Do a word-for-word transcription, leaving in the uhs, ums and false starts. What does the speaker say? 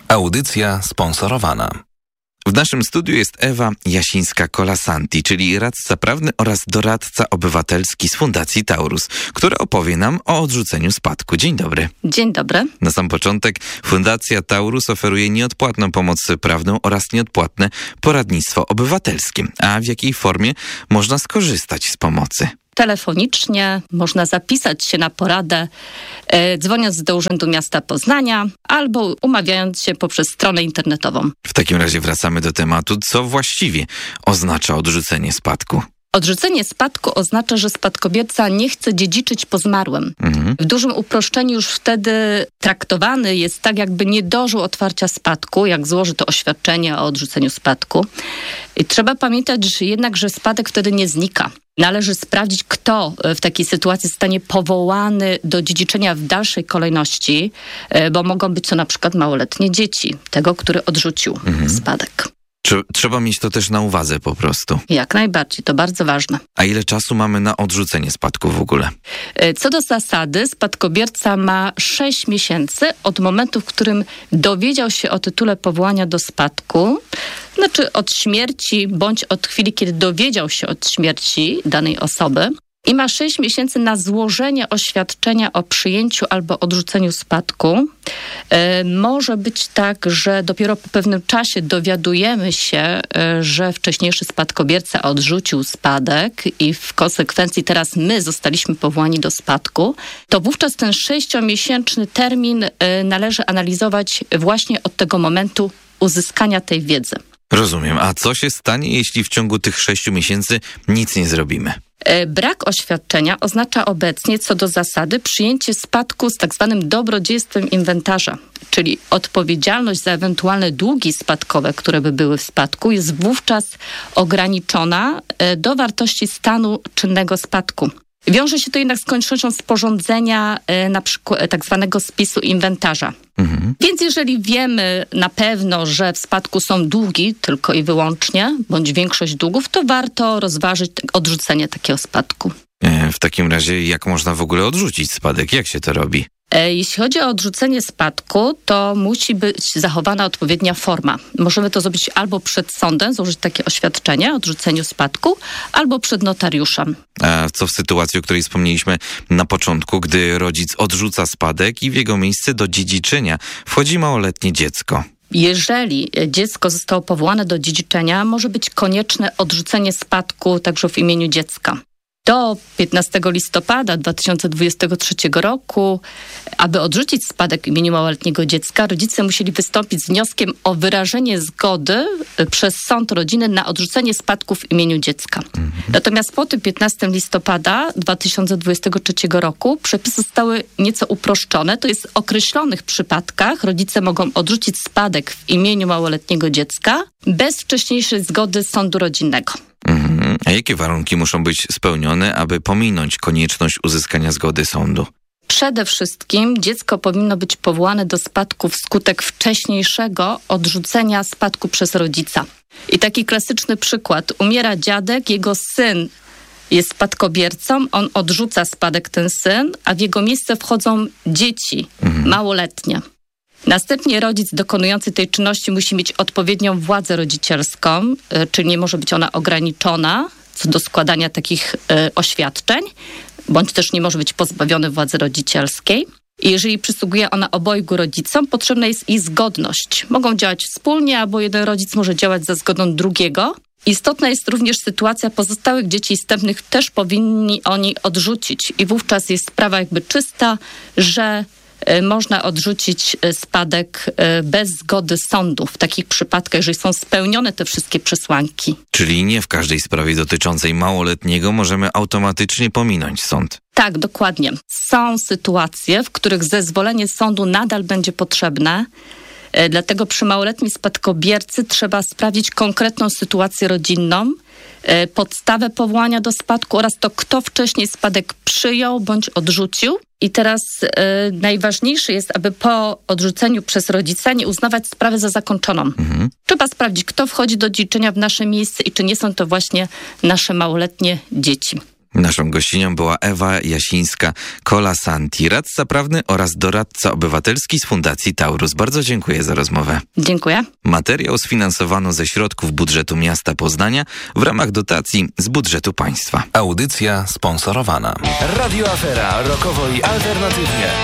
Audycja sponsorowana. W naszym studiu jest Ewa Jasińska-Kolasanti, czyli radca prawny oraz doradca obywatelski z Fundacji Taurus, która opowie nam o odrzuceniu spadku. Dzień dobry. Dzień dobry. Na sam początek Fundacja Taurus oferuje nieodpłatną pomoc prawną oraz nieodpłatne poradnictwo obywatelskie. A w jakiej formie można skorzystać z pomocy? Telefonicznie można zapisać się na poradę, e, dzwoniąc do Urzędu Miasta Poznania albo umawiając się poprzez stronę internetową. W takim razie wracamy do tematu, co właściwie oznacza odrzucenie spadku. Odrzucenie spadku oznacza, że spadkobierca nie chce dziedziczyć po zmarłym. Mhm. W dużym uproszczeniu już wtedy traktowany jest tak, jakby nie dożył otwarcia spadku, jak złoży to oświadczenie o odrzuceniu spadku. I trzeba pamiętać, że jednak, że spadek wtedy nie znika. Należy sprawdzić, kto w takiej sytuacji zostanie powołany do dziedziczenia w dalszej kolejności, bo mogą być to na przykład małoletnie dzieci tego, który odrzucił mhm. spadek. Trzeba mieć to też na uwadze po prostu. Jak najbardziej, to bardzo ważne. A ile czasu mamy na odrzucenie spadku w ogóle? Co do zasady, spadkobierca ma sześć miesięcy od momentu, w którym dowiedział się o tytule powołania do spadku, znaczy od śmierci, bądź od chwili, kiedy dowiedział się od śmierci danej osoby. I ma sześć miesięcy na złożenie oświadczenia o przyjęciu albo odrzuceniu spadku. E, może być tak, że dopiero po pewnym czasie dowiadujemy się, e, że wcześniejszy spadkobierca odrzucił spadek i w konsekwencji teraz my zostaliśmy powołani do spadku. To wówczas ten sześciomiesięczny termin e, należy analizować właśnie od tego momentu uzyskania tej wiedzy. Rozumiem. A co się stanie, jeśli w ciągu tych sześciu miesięcy nic nie zrobimy? Brak oświadczenia oznacza obecnie co do zasady przyjęcie spadku z tak zwanym dobrodziejstwem inwentarza, czyli odpowiedzialność za ewentualne długi spadkowe, które by były w spadku, jest wówczas ograniczona do wartości stanu czynnego spadku. Wiąże się to jednak z koniecznością sporządzenia na przykład tak zwanego spisu inwentarza. Mhm. Więc jeżeli wiemy na pewno, że w spadku są długi tylko i wyłącznie, bądź większość długów, to warto rozważyć odrzucenie takiego spadku. W takim razie jak można w ogóle odrzucić spadek? Jak się to robi? Jeśli chodzi o odrzucenie spadku, to musi być zachowana odpowiednia forma. Możemy to zrobić albo przed sądem, złożyć takie oświadczenie o odrzuceniu spadku, albo przed notariuszem. A co w sytuacji, o której wspomnieliśmy na początku, gdy rodzic odrzuca spadek i w jego miejsce do dziedziczenia wchodzi małoletnie dziecko? Jeżeli dziecko zostało powołane do dziedziczenia, może być konieczne odrzucenie spadku także w imieniu dziecka. Do piętnastego listopada dwa tysiące dwudziestego trzeciego roku, aby odrzucić spadek w imieniu małoletniego dziecka, rodzice musieli wystąpić z wnioskiem o wyrażenie zgody przez sąd rodziny na odrzucenie spadku w imieniu dziecka. Mhm. Natomiast po tym piętnastego listopada dwa tysiące dwudziestego trzeciego roku przepisy zostały nieco uproszczone. To jest w określonych przypadkach rodzice mogą odrzucić spadek w imieniu małoletniego dziecka bez wcześniejszej zgody sądu rodzinnego. Mhm. A jakie warunki muszą być spełnione, aby pominąć konieczność uzyskania zgody sądu? Przede wszystkim dziecko powinno być powołane do spadku wskutek wcześniejszego odrzucenia spadku przez rodzica. I taki klasyczny przykład. Umiera dziadek, jego syn jest spadkobiercą, on odrzuca spadek ten syn, a w jego miejsce wchodzą dzieci mhm. małoletnie. Następnie rodzic dokonujący tej czynności musi mieć odpowiednią władzę rodzicielską, czyli nie może być ona ograniczona co do składania takich y, oświadczeń, bądź też nie może być pozbawiony władzy rodzicielskiej. I jeżeli przysługuje ona obojgu rodzicom, potrzebna jest ich zgodność. Mogą działać wspólnie, albo jeden rodzic może działać za zgodą drugiego. Istotna jest również sytuacja pozostałych dzieci i wstępnych, też powinni oni odrzucić. I wówczas jest sprawa jakby czysta, że można odrzucić spadek bez zgody sądu w takich przypadkach, jeżeli są spełnione te wszystkie przesłanki. Czyli nie w każdej sprawie dotyczącej małoletniego możemy automatycznie pominąć sąd. Tak, dokładnie. Są sytuacje, w których zezwolenie sądu nadal będzie potrzebne. Dlatego przy małoletnim spadkobiercy trzeba sprawdzić konkretną sytuację rodzinną, podstawę powołania do spadku oraz to, kto wcześniej spadek przyjął bądź odrzucił. I teraz y, najważniejsze jest, aby po odrzuceniu przez rodzica nie uznawać sprawy za zakończoną. Mhm. Trzeba sprawdzić, kto wchodzi do dziedziczenia w nasze miejsce i czy nie są to właśnie nasze małoletnie dzieci. Naszą gościnią była Ewa Jasińska-Colasanti, radca prawny oraz doradca obywatelski z Fundacji Taurus. Bardzo dziękuję za rozmowę. Dziękuję. Materiał sfinansowano ze środków budżetu miasta Poznania w ramach dotacji z budżetu państwa. Audycja sponsorowana. Radio Afera, rokowo i alternatywnie.